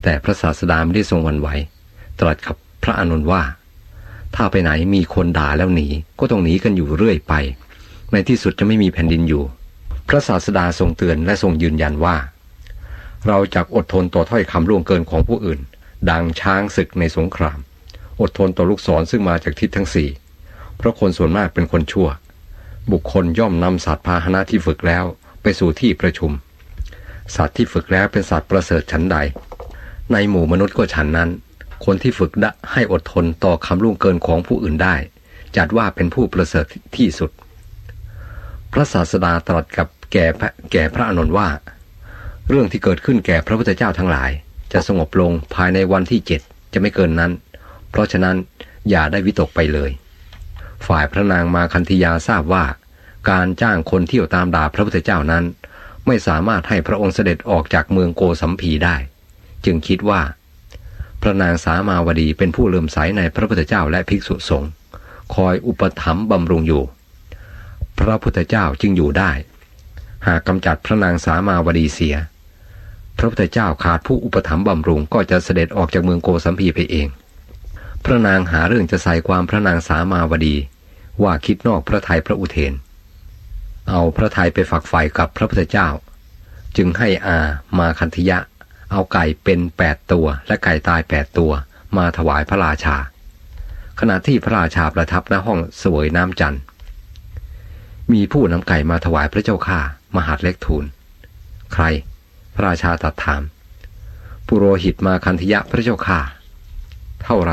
แต่พระศาสดาไม่ได้ทรงหวั่นไหวตรัสกับพระอานนท์ว่าถ้าไปไหนมีคนด่าแล้วหนีก็ต้องหนีกันอยู่เรื่อยไปในที่สุดจะไม่มีแผ่นดินอยู่พระศาสดาทรงเตือนและทรงยืนยันว่าเราจักอดทนต่อถ้อยคำล่วงเกินของผู้อื่นดังช้างศึกในสงครามอดทนต่อลูกศรซึ่งมาจากทิศทั้งสี่เพราะคนส่วนมากเป็นคนชั่วบุคคลย่อมนำสัตว์พาหนะที่ฝึกแล้วไปสู่ที่ประชุมสัตว์ที่ฝึกแล้วเป็นสัตว์ประเสริฐฉันใดในหมู่มนุษย์ก็ฉันนั้นคนที่ฝึกให้อดทนต่อคำล่วงเกินของผู้อื่นได้จัดว่าเป็นผู้ประเสริฐที่สุดพระศาสดาตรัสกับแก่พระอานนท์ว่าเรื่องที่เกิดขึ้นแก่พระพุทธเจ้าทั้งหลายจะสงบลงภายในวันที่7จะไม่เกินนั้นเพราะฉะนั้นอย่าได้วิตกไปเลยฝ่ายพระนางมาคันธยาทราบว่าการจ้างคนเที่ยวตามด่าพระพุทธเจ้านั้นไม่สามารถให้พระองค์เสด็จออกจากเมืองโกสัมพีได้จึงคิดว่าพระนางสามาวดีเป็นผู้เลื่อมใสในพระพุทธเจ้าและภิกษุสงฆ์คอยอุปถัมภ์บำรุงอยู่พระพุทธเจ้าจึงอยู่ได้หากกำจัดพระนางสามาวดีเสียพระพุทธเจ้าขาดผู้อุปถัมภ์บำรุงก็จะเสด็จออกจากเมืองโกสัมพีไปเองพระนางหาเรื่องจะใส่ความพระนางสามาวดีว่าคิดนอกพระทัยพระอุเทนเอาพระทัยไปฝักใฝ่กับพระพุทธเจ้าจึงให้มาคันธยะเอาไก่เป็น8ตัวและไก่ตาย8ตัวมาถวายพระราชาขณะที่พระราชาประทับณห้องเสวยน้ำจันทร์มีผู้นำไก่มาถวายพระเจ้าข้ามหาดเล็กทูลใครพระราชาตรัสถามปุโรหิตมาคันธยะพระเจ้าข้าเท่าไร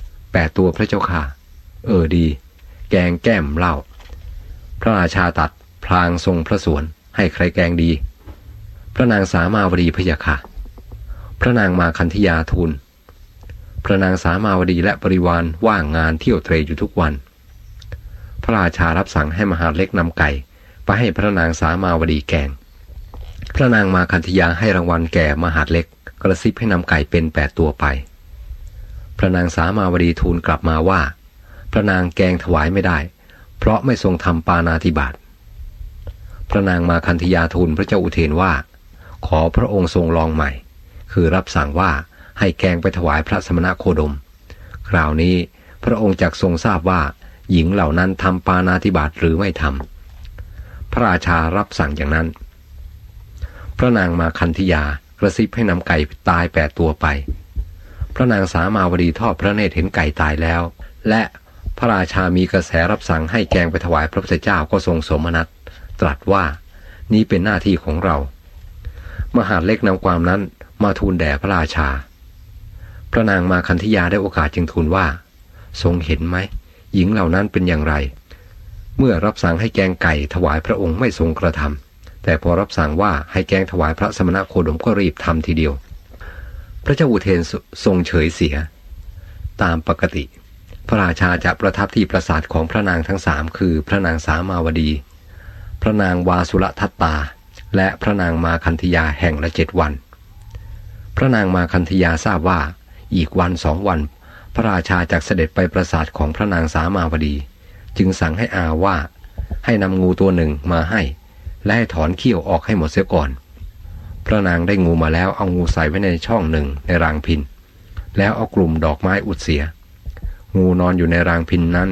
8ตัวพระเจ้าข้าดีแกงแก้มเหล้าพระราชาตรัสพลางทรงพระสวนให้ใครแกงดีพระนางสามาวดีพะยะค่ะพระนางมาคันธยาทูลพระนางสามาวดีและบริวารว่างงานเที่ยวเตรอยู่ทุกวันพระราชารับสั่งให้มหาดเล็กนำไก่ไปให้พระนางสามาวดีแกงพระนางมาคันธยาให้รางวัลแก่มหาดเล็กกระซิบให้นำไก่เป็น8ตัวไปพระนางสามาวดีทูลกลับมาว่าพระนางแกงถวายไม่ได้เพราะไม่ทรงทำปาณาติบาตพระนางมาคันธยาทูลพระเจ้าอุเทนว่าขอพระองค์ทรงลองใหม่คือรับสั่งว่าให้แกงไปถวายพระสมณโคดมคราวนี้พระองค์จักทรงทราบว่าหญิงเหล่านั้นทำปาณาติบาตหรือไม่ทำพระราชารับสั่งอย่างนั้นพระนางมาคันธยากระซิบให้นำไก่ตาย8ตัวไปพระนางสามาวดีทอดพระเนตรเห็นไก่ตายแล้วและพระราชามีกระแสรับสั่งให้แกงไปถวายพระพุทธเจ้าก็ทรงโสมนัสตรัสว่านี้เป็นหน้าที่ของเรามหาดเล็กนำความนั้นมาทูลแด่พระราชาพระนางมาคันธยาได้โอกาสจึงทูลว่าทรงเห็นไหมหญิงเหล่านั้นเป็นอย่างไรเมื่อรับสั่งให้แกงไก่ถวายพระองค์ไม่ทรงกระทำแต่พอรับสั่งว่าให้แกงถวายพระสมณโคดมก็รีบทำทีเดียวพระเจ้าอุเทนทรงเฉยเสียตามปกติพระราชาจะประทับที่ปราสาทของพระนางทั้ง3คือพระนางสามาวดีพระนางวาสุรทัตตาและพระนางมาคันธยาแห่งละ7 วันพระนางมาคันธยาทราบว่าอีกวัน2 วันพระราชาจักเสด็จไปปราสาทของพระนางสามาวดีจึงสั่งให้ว่าให้นำงูตัวหนึ่งมาให้และให้ถอนเขี้ยวออกให้หมดเสียก่อนพระนางได้งูมาแล้วเอางูใส่ไว้ในช่องหนึ่งในรางพินแล้วเอากลุ่มดอกไม้อุดเสียงูนอนอยู่ในรางพินนั้น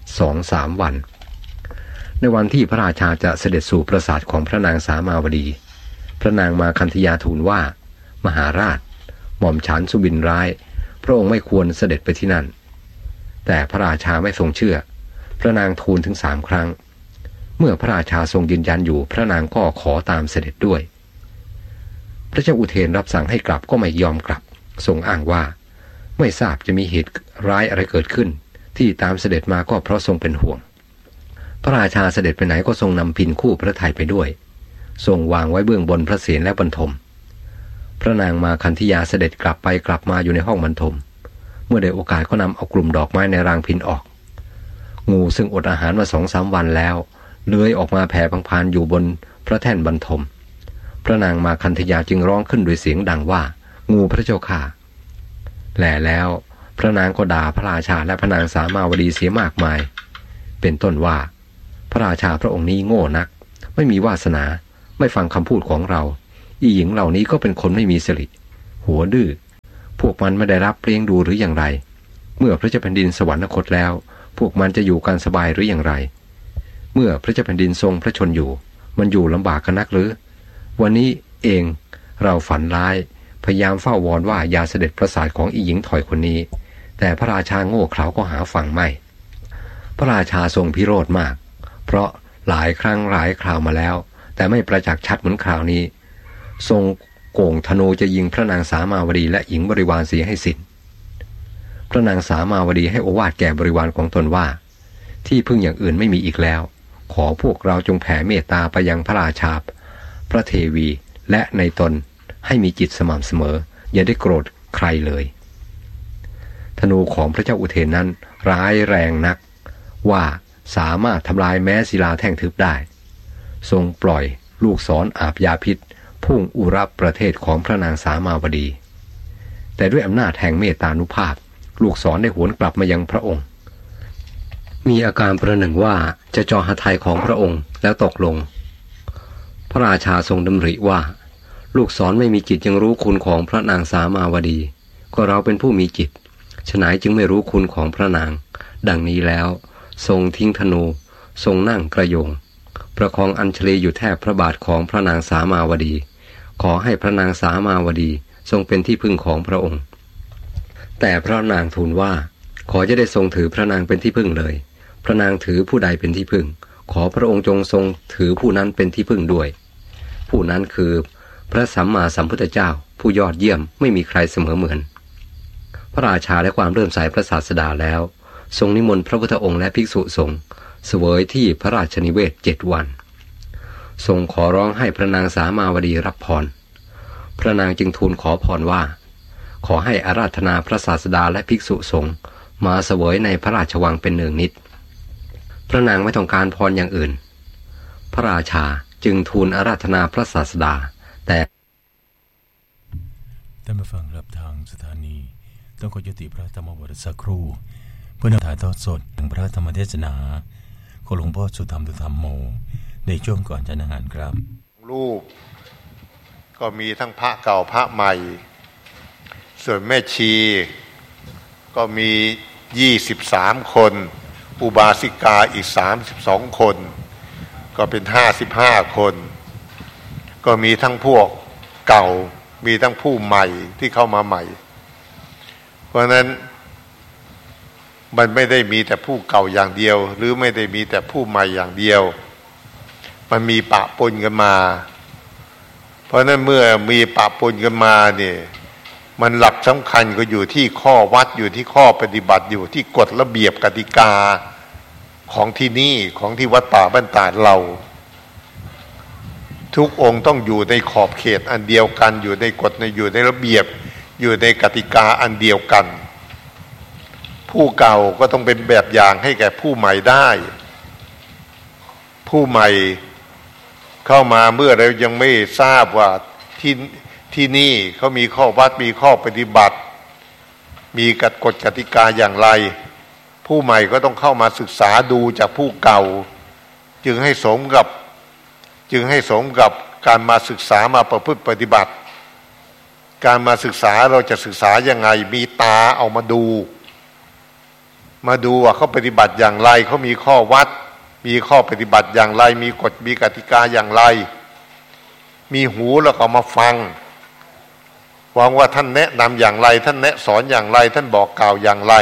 2-3 วันในวันที่พระราชาจะเสด็จสู่ปราสาทของพระนางสามาวดีพระนางมาคันธยาทูลว่ามหาราชหม่อมฉันสุบินร้ายพระองค์ไม่ควรเสด็จไปที่นั่นแต่พระราชาไม่ทรงเชื่อพระนางทูลถึง3 ครั้งเมื่อพระราชาทรงยืนยันอยู่พระนางก็ขอตามเสด็จด้วยพระเจ้าอุเทนรับสั่งให้กลับก็ไม่ยอมกลับทรงอ้างว่าไม่ทราบจะมีเหตุร้ายอะไรเกิดขึ้นที่ตามเสด็จมาก็เพราะทรงเป็นห่วงพระราชาเสด็จไปไหนก็ทรงนำพินคู่พระทัยไปด้วยทรงวางไว้เบื้องบนพระเศียรและบรรทมพระนางมาคันธยาเสด็จกลับไปกลับมาอยู่ในห้องบรรทมเมื่อได้โอกาสก็นำเอากลุ่มดอกไม้ในรางพินออกงูซึ่งอดอาหารมา2-3 วันแล้วเลื้อยออกมาแผ่พังพานอยู่บนพระแท่นบรรทมพระนางมาคันธยาจึงร้องขึ้นด้วยเสียงดังว่างูพระเจ้าข้าแล้วพระนางก็ด่าพระราชาและพระนางสามาวดีเสียมากมายเป็นต้นว่าพระราชาพระองค์นี้โง่นักไม่มีวาสนาไม่ฟังคำพูดของเราอีหญิงเหล่านี้ก็เป็นคนไม่มีสิริหัวดื้อพวกมันไม่ได้รับเลี้ยงดูหรืออย่างไรเมื่อพระเจ้าแผ่นดินสวรรคตแล้วพวกมันจะอยู่กันสบายหรืออย่างไรเมื่อพระเจ้าแผ่นดินทรงพระชนอยู่มันอยู่ลำบากกันนักหรือวันนี้เองเราฝันร้ายพยายามเฝ้าวอนว่าอย่าเสด็จประสาทของอีหญิงถอยคนนี้แต่พระราชาโง่เขลาก็หาฟังไม่พระราชาทรงพิโรธมากเพราะหลายครั้งหลายคราวมาแล้วแต่ไม่ประจักษ์ชัดเหมือนคราวนี้ทรงโก่งธนูจะยิงพระนางสามาวดีและหญิงบริวารเสียให้สิ้นพระนางสามาวดีให้โอวาทแก่บริวารของตนว่าที่พึ่งอย่างอื่นไม่มีอีกแล้วขอพวกเราจงแผ่เมตตาไปยังพระราชาพระเทวีและในตนให้มีจิตสม่ำเสมออย่าได้โกรธใครเลยธนูของพระเจ้าอุเทนนั้นร้ายแรงนักว่าสามารถทำลายแม้ศิลาแท่งทึบได้ทรงปล่อยลูกศรอาบยาพิษพุ่งอุรับประเทศของพระนางสามาวดีแต่ด้วยอำนาจแห่งเมตตานุภาพลูกศรได้หวนกลับมายังพระองค์มีอาการประหนึ่งว่าจะจ่อหทัยของพระองค์แล้วตกลงพระราชาทรงดำริว่าลูกศรไม่มีจิตยังรู้คุณของพระนางสามาวดีก็เราเป็นผู้มีจิตฉนัยจึงไม่รู้คุณของพระนางดังนี้แล้วทรงทิ้งธนูทรงนั่งกระโยงประคองอัญชลีอยู่แทบพระบาทของพระนางสามาวดีขอให้พระนางสามาวดีทรงเป็นที่พึ่งของพระองค์แต่พระนางทูลว่าขอจะได้ทรงถือพระนางเป็นที่พึ่งเลยพระนางถือผู้ใดเป็นที่พึ่งขอพระองค์จงทรงถือผู้นั้นเป็นที่พึ่งด้วยผู้นั้นคือพระสัมมาสัมพุทธเจ้าผู้ยอดเยี่ยมไม่มีใครเสมอเหมือนพระราชาและความเลื่อมใสพระศาสดาแล้วทรงนิมนต์พระพุทธองค์และภิกษุสงฆ์เสวยที่พระราชนิเวศ7 วันทรงขอร้องให้พระนางสามาวดีรับพรพระนางจึงทูลขอพรว่าขอให้อาราธนาพระศาสดาและภิกษุสงฆ์มาเสวยในพระราชวังเป็นเนืองนิดพระนางไม่ต้องการพรอย่างอื่นพระราชาจึงทูลอาราธนาพระศาสดาแต่ท่านผู้ฟังรับทางสถานีต้องขอยุติพระธรรมบทสักครู่เพื่อนำถ่ายทอดสดถึงพระธรรมเทศนาของหลวงพ่อสุธรรมตุธรรมโมในช่วงก่อนจะนั่งอ่านครับรูปก็มีทั้งพระเก่าพระใหม่ส่วนแม่ชีก็มี23 คนอุบาสิกาอีก32 คนก็เป็น55 คนก็มีทั้งพวกเก่ามีทั้งผู้ใหม่ที่เข้ามาใหม่เพราะนั้นมันไม่ได้มีแต่ผู้เก่าอย่างเดียวหรือไม่ได้มีแต่ผู้ใหม่อย่างเดียวมันมีปะปนกันมาเพราะนั้นเมื่อมีปะปนกันมาเนี่ยมันหลักสำคัญก็อยู่ที่ข้อวัดอยู่ที่ข้อปฏิบัติอยู่ที่กฎระเบียบกติกาของที่นี่ของที่วัดป่าบ้านตาดเราทุกองค์ต้องอยู่ในขอบเขตอันเดียวกันอยู่ในกฎอยู่ในระเบียบอยู่ในกติกาอันเดียวกันผู้เก่าก็ต้องเป็นแบบอย่างให้แก่ผู้ใหม่ได้ผู้ใหม่เข้ามาเมื่อเรายังไม่ทราบว่าที่นี่เขามีข้อวัดมีข้อปฏิบัติมีกฎกติกาอย่างไรผู้ใหม่ก็ต้องเข้ามาศึกษาดูจากผู้เก่าจึงให้สมกับการมาศึกษามาประพฤติปฏิบัติการมาศึกษาเราจะศึกษายังไงมีตาเอามาดูว่าเขาปฏิบัติอย่างไรเขามีข้อวัดมีข้อปฏิบัติอย่างไรมีกฎมีกติกาอย่างไรมีหูแล้วก็มาฟังหวังว่าท่านแนะนำอย่างไรท่านแนะสอนอย่างไรท่านบอกกล่าวอย่างไร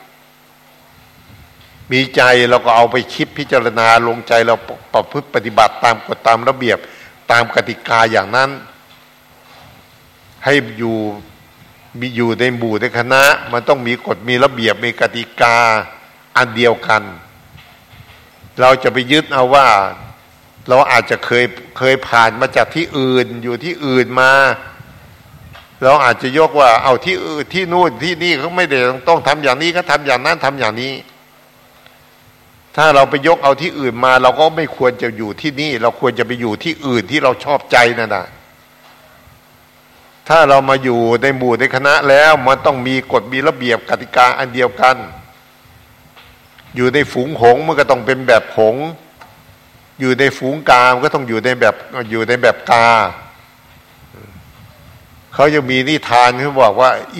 มีใจเราก็เอาไปคิดพิจารณาลงใจเราประพฤติปฏิบัติตามกฎตามระเบียบตามกติกาอย่างนั้นให้อยู่ในหมู่ในคณะมันต้องมีกฎมีระเบียบมีกติกาอันเดียวกันเราจะไปยึดเอาว่าเราอาจจะเคยผ่านมาจากที่อื่นอยู่ที่อื่นมาเราอาจจะยกว่าเอาที่อื่นที่นู่นที่นี่เขาไม่ได้ต้องทำอย่างนี้ก็ทำอย่างนั้นทำอย่างนี้ถ้าเราไปยกเอาที่อื่นมาเราก็ไม่ควรจะอยู่ที่นี่เราควรจะไปอยู่ที่อื่นที่เราชอบใจนั่นน่ะถ้าเรามาอยู่ในหมู่ในคณะแล้วมันต้องมีกฎมีระเบียบกติกาอันเดียวกันอยู่ในฝูงหงส์มันก็ต้องเป็นแบบหงส์อยู่ในฝูงกามันก็ต้องอยู่ในแบบกาเขาจะมีนิทานเขาบอกว่า